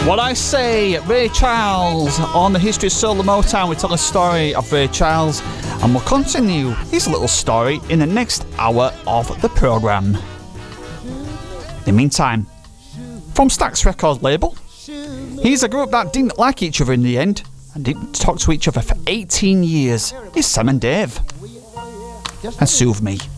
What I say, Ray Charles. On the History of Soul and Motown, we tell a story of Ray Charles, and we'll continue his little story in the next hour of the programme. In the meantime, from Stax Records label, here's a group that didn't like each other in the end and didn't talk to each other for 18 years. It's Sam and Dave. And Soothe Me.